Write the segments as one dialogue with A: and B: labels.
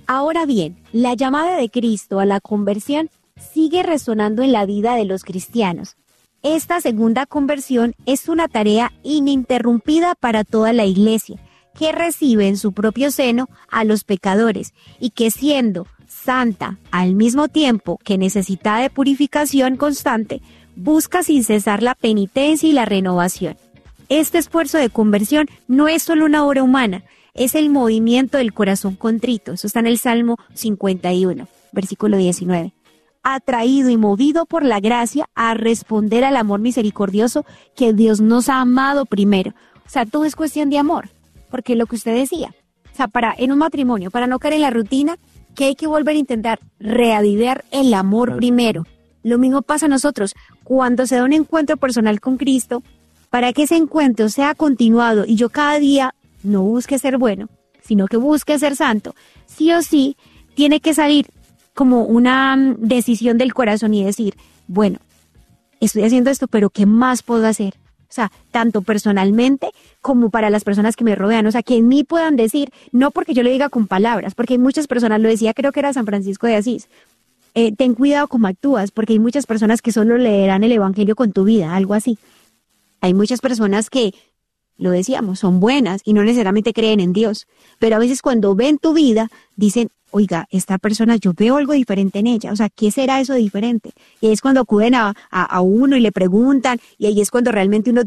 A: Ahora bien, la llamada de Cristo a la conversión sigue resonando en la vida de los cristianos. Esta segunda conversión es una tarea ininterrumpida para toda la Iglesia, que recibe en su propio seno a los pecadores y que, siendo santa al mismo tiempo que necesita de purificación constante, busca sin cesar la penitencia y la renovación. Este esfuerzo de conversión no es solo una obra humana, es el movimiento del corazón contrito. Eso está en el Salmo 51, versículo 19. Atraído y movido por la gracia a responder al amor misericordioso que Dios nos ha amado primero. O sea, todo es cuestión de amor, porque lo que usted decía, o sea, en un matrimonio, para no caer en la rutina, que hay que volver a intentar reavivar el amor primero. Lo mismo pasa a nosotros, cuando se da un encuentro personal con Cristo, para que ese encuentro sea continuado y yo cada día no busque ser bueno, sino que busque ser santo, sí o sí, tiene que salir como una decisión del corazón y decir, bueno, estoy haciendo esto, pero ¿qué más puedo hacer? O sea, tanto personalmente como para las personas que me rodean, o sea, que en mí puedan decir, no porque yo lo diga con palabras, porque hay muchas personas, lo decía, creo que era San Francisco de Asís, ten cuidado cómo actúas, porque hay muchas personas que solo leerán el evangelio con tu vida, algo así. Hay muchas personas que, lo decíamos, son buenas y no necesariamente creen en Dios, pero a veces cuando ven tu vida, dicen, oiga, esta persona, yo veo algo diferente en ella, o sea, ¿qué será eso diferente? Y ahí es cuando acuden a uno y le preguntan, y ahí es cuando realmente uno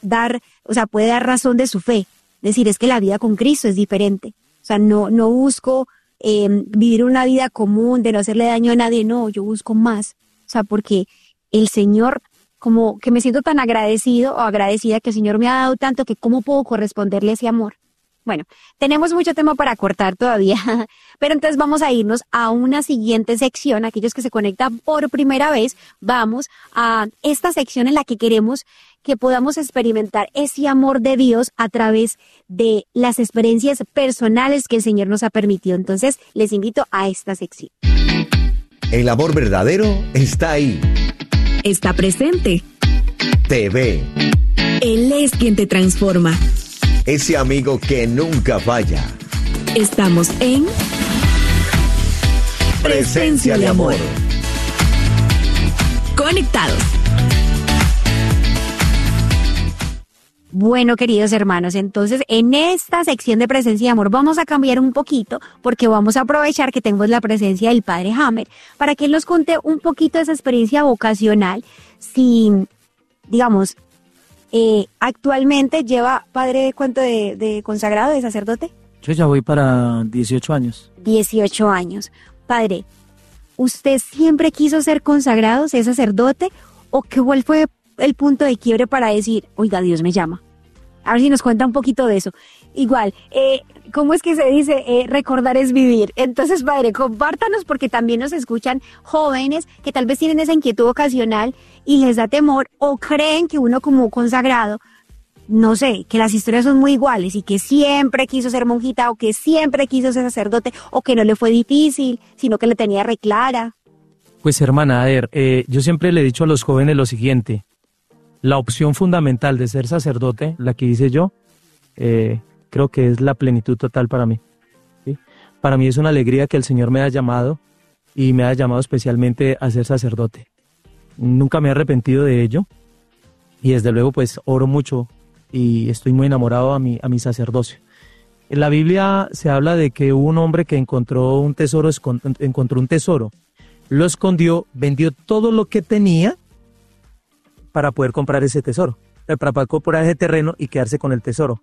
A: puede dar razón de su fe, decir, es que la vida con Cristo es diferente, o sea, no busco vivir una vida común, de no hacerle daño a nadie, no, yo busco más, o sea, porque el Señor, como que me siento tan agradecido o agradecida que el Señor me ha dado tanto que cómo puedo corresponderle ese amor. Bueno, tenemos mucho tema para cortar todavía, pero entonces vamos a irnos a una siguiente sección. Aquellos que se conectan por primera vez, vamos a esta sección en la que queremos que podamos experimentar ese amor de Dios a través de las experiencias personales que el Señor nos ha permitido. Entonces, les invito a esta sección.
B: El amor verdadero está ahí.
C: Está presente.
B: Te ve.
C: Él es quien te transforma.
B: Ese amigo que nunca falla.
C: Estamos en
B: Presencia de Amor.
C: Conectados.
A: Bueno, queridos hermanos, entonces en esta sección de Presencia de Amor vamos a cambiar un poquito porque vamos a aprovechar que tenemos la presencia del Padre Hammer para que él nos cuente un poquito de esa experiencia vocacional sin, digamos, actualmente lleva, padre, ¿cuánto de consagrado, de sacerdote?
D: Yo ya voy para 18 años.
A: 18 años. Padre, ¿usted siempre quiso ser consagrado, ser sacerdote? ¿O cuál fue el punto de quiebre para decir, oiga, Dios me llama? A ver si nos cuenta un poquito de eso. Igual, ¿cómo es que se dice? Recordar es vivir. Entonces, padre, compártanos porque también nos escuchan jóvenes que tal vez tienen esa inquietud ocasional y les da temor o creen que uno como consagrado, no sé, que las historias son muy iguales y que siempre quiso ser monjita o que siempre quiso ser sacerdote o que no le fue difícil, sino que le tenía re clara.
D: Pues hermana, a ver, yo siempre le he dicho a los jóvenes lo siguiente. La opción fundamental de ser sacerdote, la que hice yo, creo que es la plenitud total para mí, ¿sí? Para mí es una alegría que el Señor me haya llamado y me haya llamado especialmente a ser sacerdote. Nunca me he arrepentido de ello y desde luego pues oro mucho y estoy muy enamorado a mi sacerdocio. En la Biblia se habla de que un hombre que encontró un tesoro, lo escondió, vendió todo lo que tenía para poder comprar ese tesoro, para poder comprar ese terreno y quedarse con el tesoro.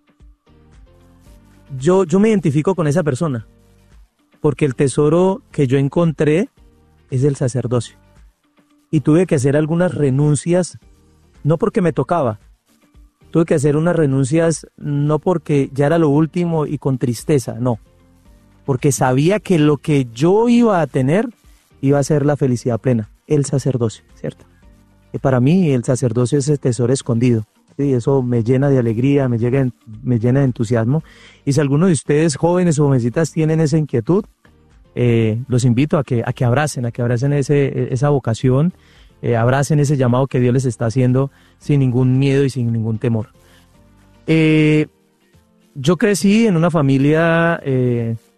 D: Yo me identifico con esa persona, porque el tesoro que yo encontré es el sacerdocio. Y tuve que hacer algunas renuncias, no porque me tocaba, tuve que hacer unas renuncias no porque ya era lo último y con tristeza, no, porque sabía que lo que yo iba a tener iba a ser la felicidad plena, el sacerdocio, ¿cierto? Y para mí el sacerdocio es el tesoro escondido. Sí, eso me llena de alegría, me llena de entusiasmo. Y si alguno de ustedes, jóvenes o jovencitas, tienen esa inquietud, los invito a que abracen esa vocación, abracen ese llamado que Dios les está haciendo sin ningún miedo y sin ningún temor. Yo crecí en una familia